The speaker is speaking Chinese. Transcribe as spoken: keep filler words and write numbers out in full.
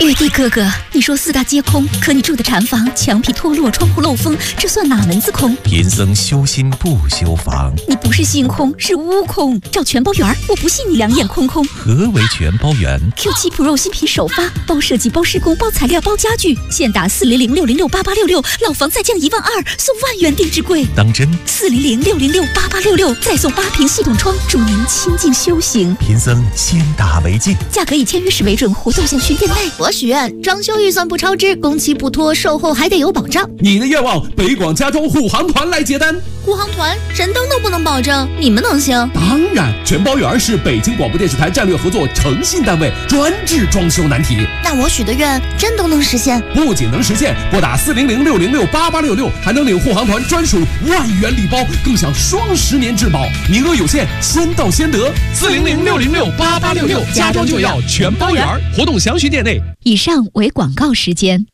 玉帝哥哥，你说四大皆空，可你住的禅房墙皮脱落，窗户漏风，这算哪门子空？ 贫僧修心不修房。 你不是心空，是悟空。找全包圆，我不信你两眼空空。 何为全包圆 ？Q 七 Pro 新品首发，包设计、包施工、包材料、包家具，现打四零零六零六八八六六，老房再降一万二，送万元定制柜。 当真？ 四零零六零六八八六六，再送八屏系统窗，助您清静修行。 贫僧先打为敬， 价格以签约时为准，活动详询店内。 我许愿装修预算不超支，工期不拖，售后还得有保障。 你的愿望，北广家装护航团来接单。 护航团神灯都不能保证，你们能行？ 当然，全包圆是北京广播电视台战略合作诚信单位，专治装修难题。 那我许的愿真都能实现？ 不仅能实现，拨打四零零六零六八八六六，还能领护航团专属万元礼包，更享双十年质保，名额有限，先到先得。四零零六零六八八六六，家装就要全包圆，活动详询店内。 以上为广告时间。